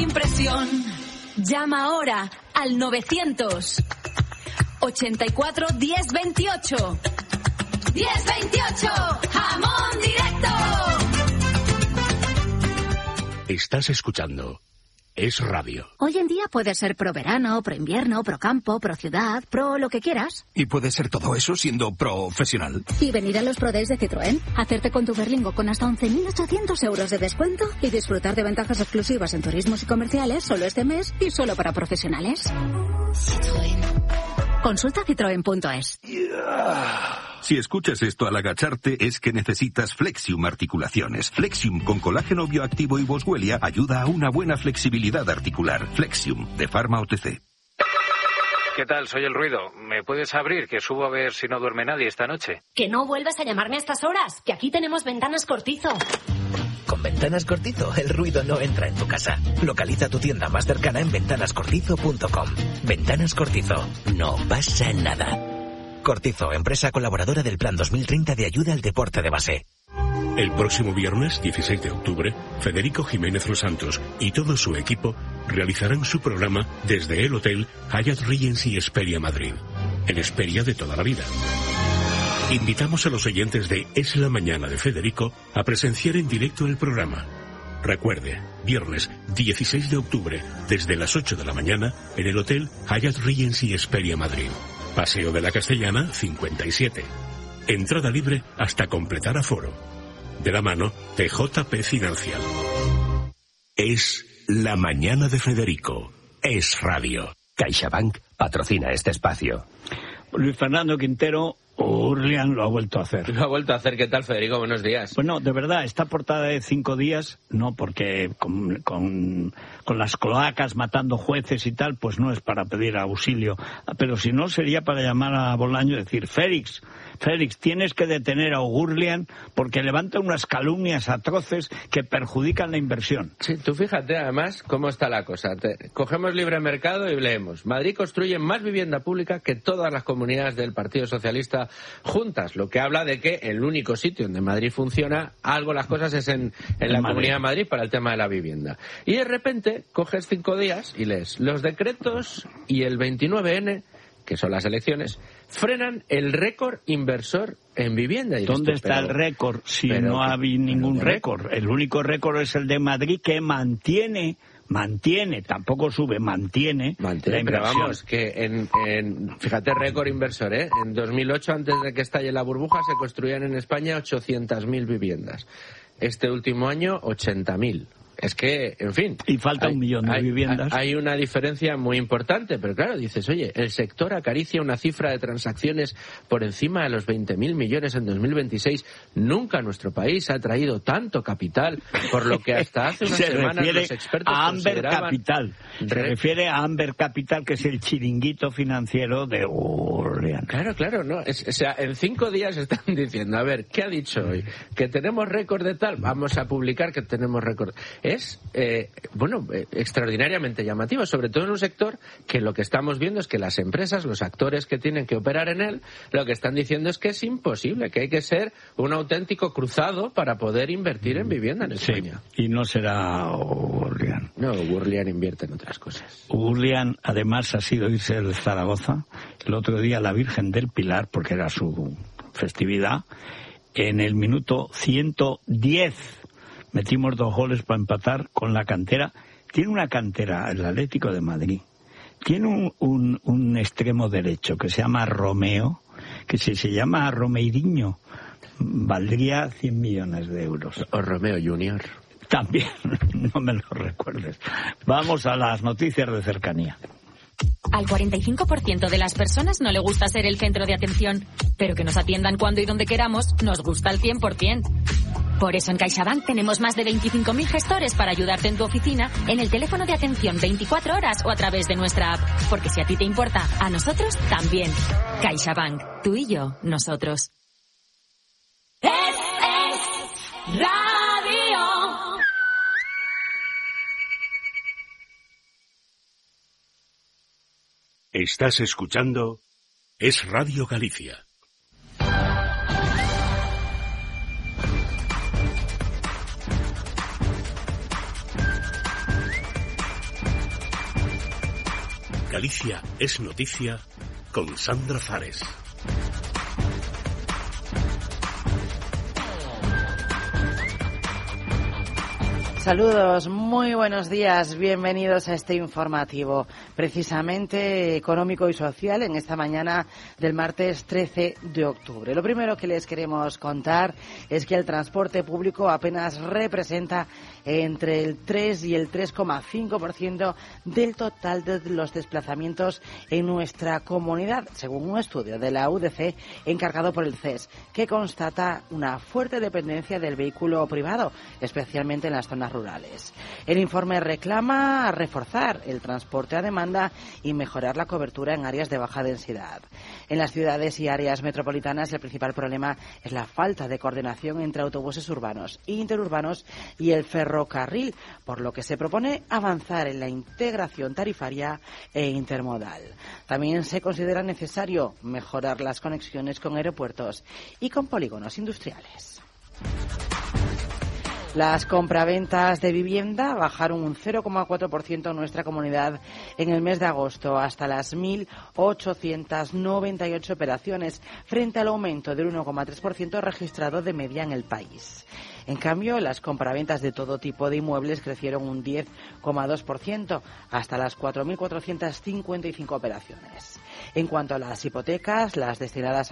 Impresión. Llama ahora al 900 84 1028. 1028, jamón directo. Estás escuchando Es Radio. Hoy en día puede ser pro verano, pro invierno, pro campo, pro ciudad, pro lo que quieras. Y puede ser todo eso siendo profesional. Y venir a los Pro Days de Citroën, hacerte con tu Berlingo con hasta 11.800 euros de descuento y disfrutar de ventajas exclusivas en turismos y comerciales solo este mes y solo para profesionales. Citroën. Consulta citroen.es. Si escuchas esto al agacharte es que necesitas Flexium Articulaciones. Flexium con colágeno bioactivo y boswellia ayuda a una buena flexibilidad articular. Flexium, de Pharma OTC. ¿Qué tal? Soy el ruido. ¿Me puedes abrir? Que subo a ver si no duerme nadie esta noche. Que no vuelvas a llamarme a estas horas, que aquí tenemos Ventanas Cortizo. Con Ventanas Cortizo, el ruido no entra en tu casa. Localiza tu tienda más cercana en ventanascortizo.com. Ventanas Cortizo. No pasa nada. Cortizo, empresa colaboradora del Plan 2030 de ayuda al deporte de base. El próximo viernes, 16 de octubre, Federico Jiménez Los Santos y todo su equipo realizarán su programa desde el Hotel Hyatt Regency Hesperia Madrid, en Hesperia de toda la vida. Invitamos a los oyentes de Es la Mañana de Federico a presenciar en directo el programa. Recuerde, viernes 16 de octubre, desde las 8 de la mañana, en el Hotel Hyatt Regency Hesperia Madrid. Paseo de la Castellana, 57. Entrada libre hasta completar aforo. De la mano de JP Financial. Es la Mañana de Federico. Es Radio. CaixaBank patrocina este espacio. Luis Fernando Quintero, Urlian lo ha vuelto a hacer. Lo ha vuelto a hacer. ¿Qué tal, Federico? Buenos días. Bueno, de verdad, esta portada de 5 días, no, porque con las cloacas matando jueces y tal, pues no es para pedir auxilio. Pero si no, sería para llamar a Bolaño y decir, Félix, tienes que detener a Urlian porque levanta unas calumnias atroces que perjudican la inversión. Sí, tú fíjate, además, cómo está la cosa. Cogemos libre mercado y leemos. Madrid construye más vivienda pública que todas las comunidades del Partido Socialista juntas, lo que habla de que el único sitio donde Madrid funciona, algo las cosas es en la Comunidad de Madrid para el tema de la vivienda. Y de repente coges 5 días y lees los decretos y el 29N, que son las elecciones, frenan el récord inversor en vivienda. ¿Dónde está el récord si no ha habido ningún récord? El único récord es el de Madrid, que mantiene, tampoco sube, mantiene la inversión. Pero vamos, que fíjate, récord inversor, ¿eh? En 2008, antes de que estalle la burbuja, se construían en España 800.000 viviendas. Este último año, 80.000. Es que, en fin... Y falta 1 millón de viviendas. Hay una diferencia muy importante, pero claro, dices, oye, el sector acaricia una cifra de transacciones por encima de los 20.000 millones en 2026. Nunca nuestro país ha traído tanto capital, por lo que hasta hace unas semanas los expertos consideraban... Se refiere a Amber Capital, que es el chiringuito financiero de Urlian. Claro, no. O sea, en 5 días están diciendo, a ver, ¿qué ha dicho hoy? ¿Que tenemos récord de tal? Vamos a publicar que tenemos récord. Es, extraordinariamente llamativo, sobre todo en un sector que lo que estamos viendo es que las empresas, los actores que tienen que operar en él, lo que están diciendo es que es imposible, que hay que ser un auténtico cruzado para poder invertir en vivienda en España. Sí, y no será Urlian. No, Urlian invierte en otras cosas. Urlian, además, ha sido irse de Zaragoza. El otro día la Virgen del Pilar, porque era su festividad, en el minuto 110... metimos 2 goles para empatar con la cantera. Tiene una cantera, el Atlético de Madrid. Tiene un extremo derecho que se llama Romeo, que si se llama Romeiriño, valdría 100 millones de euros. O Romeo Junior. También, no me lo recuerdes. Vamos a las noticias de cercanía. Al 45% de las personas no le gusta ser el centro de atención, pero que nos atiendan cuando y donde queramos nos gusta al 100%. Por eso en CaixaBank tenemos más de 25.000 gestores para ayudarte en tu oficina, en el teléfono de atención 24 horas o a través de nuestra app. Porque si a ti te importa, a nosotros también. CaixaBank, tú y yo, nosotros. Es Radio. Estás escuchando Es Radio Galicia. Galicia es noticia con Sandra Fares. Saludos, muy buenos días, bienvenidos a este informativo, precisamente económico y social, en esta mañana del martes 13 de octubre. Lo primero que les queremos contar es que el transporte público apenas representa entre el 3 y el 3,5% del total de los desplazamientos en nuestra comunidad, según un estudio de la UDC encargado por el CES, que constata una fuerte dependencia del vehículo privado, especialmente en las zonas rurales. El informe reclama reforzar el transporte a demanda y mejorar la cobertura en áreas de baja densidad. En las ciudades y áreas metropolitanas el principal problema es la falta de coordinación entre autobuses urbanos, interurbanos y el ferrocarril, por lo que se propone avanzar en la integración tarifaria e intermodal. También se considera necesario mejorar las conexiones con aeropuertos y con polígonos industriales. Las compraventas de vivienda bajaron un 0,4% en nuestra comunidad en el mes de agosto, hasta las 1.898 operaciones, frente al aumento del 1,3% registrado de media en el país. En cambio, las compraventas de todo tipo de inmuebles crecieron un 10,2%, hasta las 4.455 operaciones. En cuanto a las hipotecas, las destinadas